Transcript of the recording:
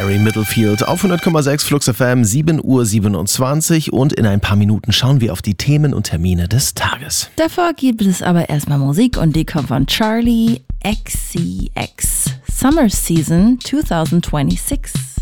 Barry Middlefield auf 100,6 Flux FM, 7:27 Uhr und in ein paar Minuten schauen wir auf die Themen und Termine des Tages. Davor gibt es aber erstmal Musik und die kommt von Charlie XCX. Summer Season 2026.